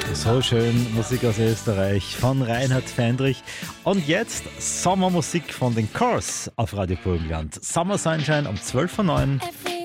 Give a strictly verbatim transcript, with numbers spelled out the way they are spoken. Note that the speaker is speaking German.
So schön Musik aus Österreich von Reinhard Fendrich. Und jetzt Sommermusik von den Cars auf Radio Burgenland. Summer Sunshine um zwölf Uhr neun.